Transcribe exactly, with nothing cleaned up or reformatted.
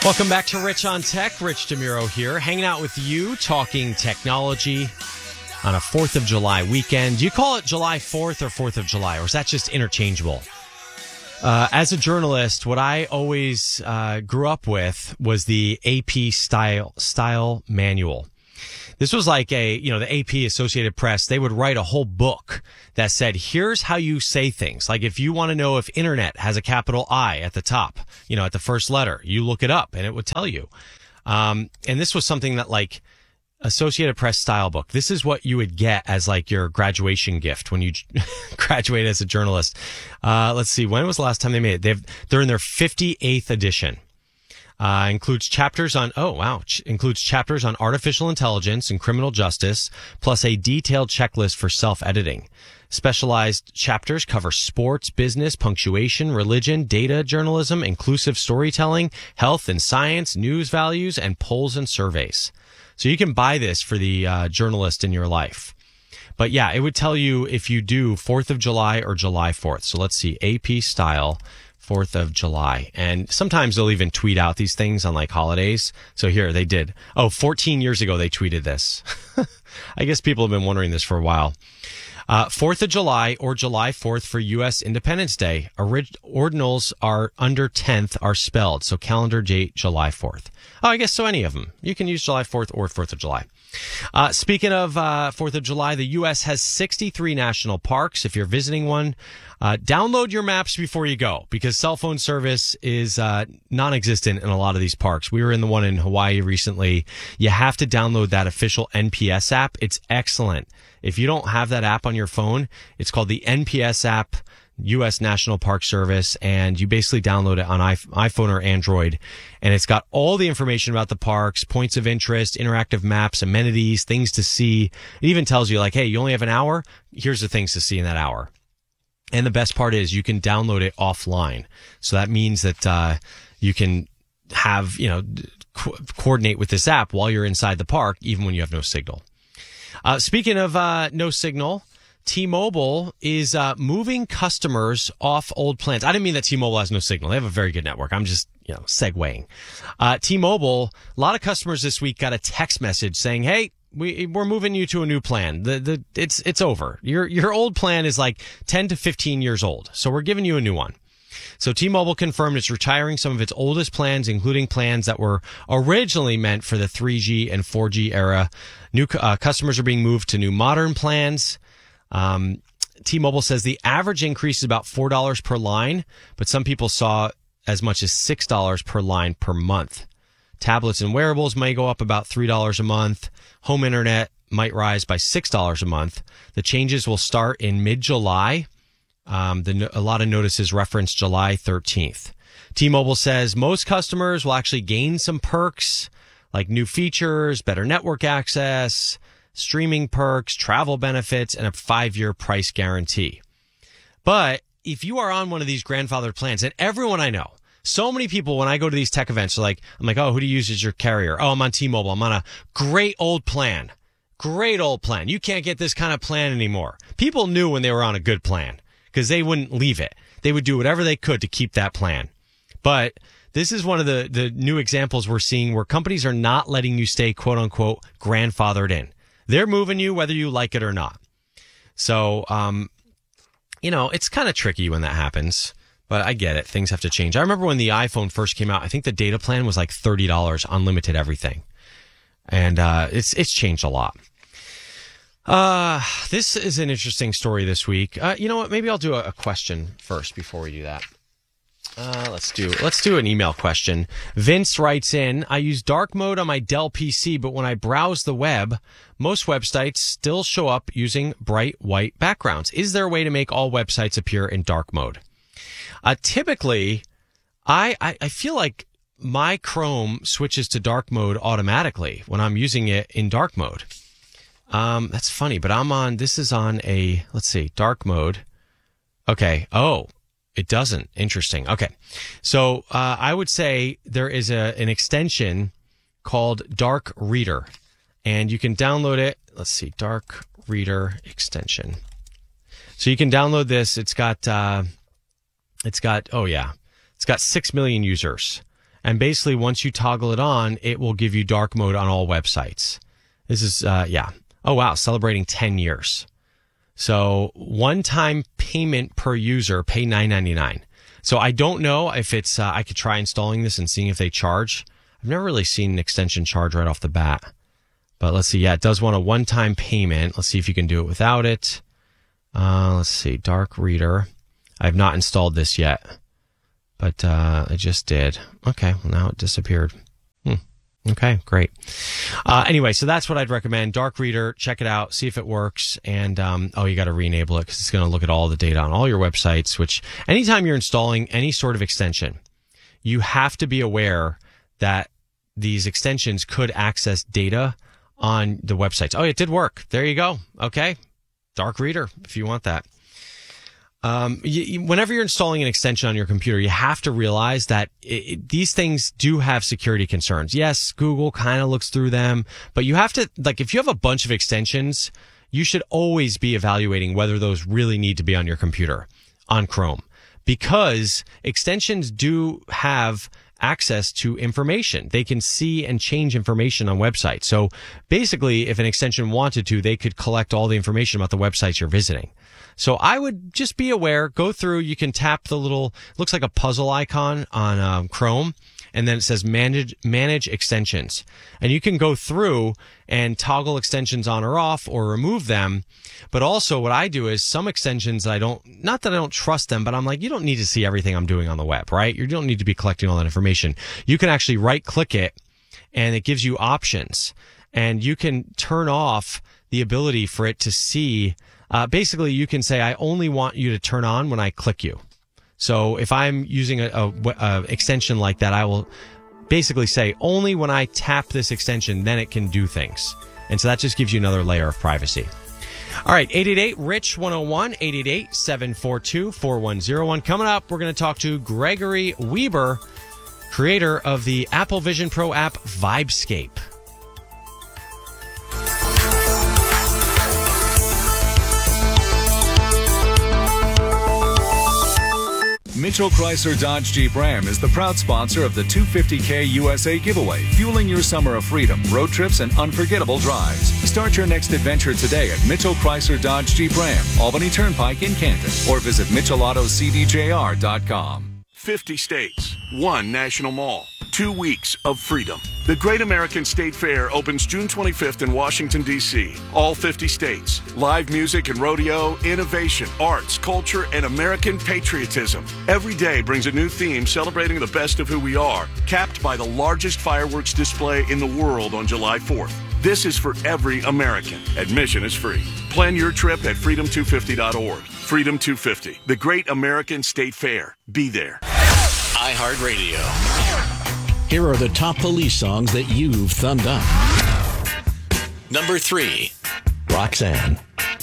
Welcome back to Rich on Tech. Rich DeMuro here, hanging out with you, talking technology on a fourth of July weekend. Do you call it July fourth or fourth of July, or is that just interchangeable? Uh, as a journalist, what I always uh, grew up with was the A P style style manual. This was like a, you know, the A P, Associated Press, they would write a whole book that said, here's how you say things. Like if you want to know if internet has a capital I at the top, you know, at the first letter, you look it up and it would tell you. Um, and this was something that like Associated Press style book. This is what you would get as like your graduation gift when you graduate as a journalist. Uh, let's see. When was the last time they made it? They've, they're in their fifty-eighth edition. Uh, includes chapters on, oh, wow, Ch- includes chapters on artificial intelligence and criminal justice, plus a detailed checklist for self-editing. Specialized chapters cover sports, business, punctuation, religion, data journalism, inclusive storytelling, health and science, news values, and polls and surveys. So you can buy this for the uh, journalist in your life. But yeah, it would tell you if you do fourth of July or July fourth. So let's see, A P style. fourth of July. And sometimes they'll even tweet out these things on like holidays. So here they did. Oh, fourteen years ago they tweeted this. I guess people have been wondering this for a while. Uh, fourth of July or July fourth for U S Independence Day. Orig- ordinals are under tenth are spelled. So calendar date July fourth. Oh, I guess so any of them. You can use July fourth or fourth of July. Uh, speaking of uh, fourth of July, the U S has sixty-three national parks. If you're visiting one, uh, download your maps before you go because cell phone service is uh, non-existent in a lot of these parks. We were in the one in Hawaii recently. You have to download that official N P S app. It's excellent. If you don't have that app on your phone, it's called the N P S app, U S National Park Service, and you basically download it on iPhone or Android, and it's got all the information about the parks, points of interest, interactive maps, amenities, things to see. It even tells you like, hey, you only have an hour. Here's the things to see in that hour. And the best part is you can download it offline. So that means that uh, you can have, you know, co- coordinate with this app while you're inside the park, even when you have no signal. Uh, speaking of uh, no signal, T-Mobile is uh, moving customers off old plans. I didn't mean that T-Mobile has no signal. They have a very good network. I'm just, you know, segueing. Uh, T-Mobile, a lot of customers this week got a text message saying, hey, we, we're moving you to a new plan. The, the, it's, it's over. Your, your old plan is like ten to fifteen years old. So we're giving you a new one. So T-Mobile confirmed it's retiring some of its oldest plans, including plans that were originally meant for the three G and four G era. New uh, customers are being moved to new modern plans. Um, T-Mobile says the average increase is about four dollars per line, but some people saw as much as six dollars per line per month. Tablets and wearables may go up about three dollars a month. Home internet might rise by six dollars a month. The changes will start in mid-July. Um, the, a lot of notices reference July thirteenth. T-Mobile says most customers will actually gain some perks like new features, better network access, streaming perks, travel benefits, and a five-year price guarantee. But if you are on one of these grandfathered plans, and everyone I know, so many people when I go to these tech events are like, I'm like, oh, who do you use as your carrier? Oh, I'm on T-Mobile. I'm on a great old plan. Great old plan. You can't get this kind of plan anymore. People knew when they were on a good plan because they wouldn't leave it. They would do whatever they could to keep that plan. But this is one of the, the new examples we're seeing where companies are not letting you stay, quote unquote, grandfathered in. They're moving you whether you like it or not. So, um, you know, it's kind of tricky when that happens, but I get it. Things have to change. I remember when the iPhone first came out, I think the data plan was like thirty dollars, unlimited everything. And uh, it's it's changed a lot. Uh, this is an interesting story this week. Uh, you know what? Maybe I'll do a, a question first before we do that. Uh, let's do let's do an email question. Vince writes in, I use dark mode on my Dell P C, but when I browse the web, most websites still show up using bright white backgrounds. Is there a way to make all websites appear in dark mode? Uh, typically, I, I, I feel like my Chrome switches to dark mode automatically when I'm using it in dark mode. Um, that's funny, but I'm on, this is on a, let's see, dark mode. Okay. Oh. It doesn't. Interesting. Okay. So uh, I would say there is a an extension called Dark Reader, and you can download it. Let's see, Dark Reader extension. So you can download this. It's got, uh, it's got, oh yeah, it's got six million users. And basically, once you toggle it on, it will give you dark mode on all websites. This is, uh, yeah. Oh, wow. Celebrating ten years. So one-time payment per user, pay nine ninety-nine. So I don't know if it's, uh, I could try installing this and seeing if they charge. I've never really seen an extension charge right off the bat. But let's see. Yeah, it does want a one-time payment. Let's see if you can do it without it. Uh, let's see. Dark Reader. I have not installed this yet, but uh, I just did. Okay, well, now it disappeared. Hmm. Okay, great. Uh, anyway, so that's what I'd recommend. Dark Reader, check it out, see if it works. And, um, oh, you got to re-enable it because it's going to look at all the data on all your websites, which anytime you're installing any sort of extension, you have to be aware that these extensions could access data on the websites. Oh, it did work. There you go. Okay. Dark Reader, if you want that. Um, you, you, whenever you're installing an extension on your computer, you have to realize that it, it, these things do have security concerns. Yes, Google kind of looks through them, but you have to, like, if you have a bunch of extensions, you should always be evaluating whether those really need to be on your computer on Chrome, because extensions do have access to information. They can see and change information on websites. So basically, if an extension wanted to, they could collect all the information about the websites you're visiting. So I would just be aware, go through, you can tap the little, looks like a puzzle icon on um, Chrome, and then it says manage, manage extensions. And you can go through and toggle extensions on or off or remove them. But also what I do is some extensions I don't, not that I don't trust them, but I'm like, you don't need to see everything I'm doing on the web, right? You don't need to be collecting all that information. You can actually right click it and it gives you options, and you can turn off the ability for it to see. Uh, basically, you can say, I only want you to turn on when I click you. So if I'm using a, a, a extension like that, I will basically say, only when I tap this extension, then it can do things. And so that just gives you another layer of privacy. All right, eight eight eight, R I C H one oh one, eight eight eight, seven four two, four one oh one. Coming up, we're going to talk to Gregory Weber, creator of the Apple Vision Pro app Vibescape. Mitchell Chrysler Dodge Jeep Ram is the proud sponsor of the two fifty K U S A giveaway, fueling your summer of freedom, road trips, and unforgettable drives. Start your next adventure today at Mitchell Chrysler Dodge Jeep Ram, Albany Turnpike in Canton, or visit mitchell auto c d j r dot com. fifty states, one national mall, two weeks of freedom. The Great American State Fair opens June twenty-fifth in Washington, D C All fifty states. Live music and rodeo, innovation, arts, culture, and American patriotism. Every day brings a new theme celebrating the best of who we are, capped by the largest fireworks display in the world on July fourth. This is for every American. Admission is free. Plan your trip at freedom two fifty dot org. Freedom two fifty, the Great American State Fair. Be there. iHeartRadio. Here are the top police songs that you've thumbed up. Number three, Roxanne.